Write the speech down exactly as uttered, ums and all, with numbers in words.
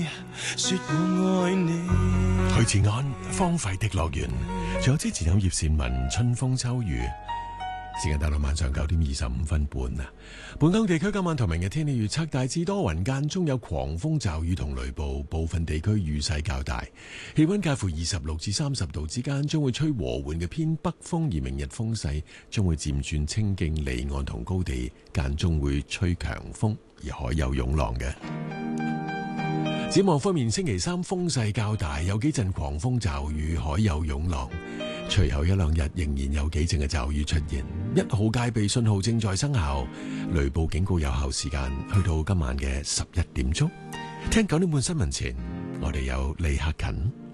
說我愛你。 許志安荒廢的樂園，仲有之前有葉倩文春風秋雨。時間到到晚上九點二十五分半啊！本港地區今晚同明日天氣預測大致多雲，間中有狂風驟雨同雷暴，部分地區雨勢較大，氣溫介乎二十六至三十度之間，將會吹和緩嘅偏北風，而明日風勢將會漸轉清勁，離岸同高地間中會吹強風，而海有湧浪嘅。展望方面，星期三風勢較大，有幾陣狂風驟雨，海有湧浪。隨後一兩日仍然有幾陣嘅驟雨出現，一號戒備信號正在生效，雷暴警告有效時間去到今晚嘅十一點鐘。聽九點半新聞前，我哋有李克勤。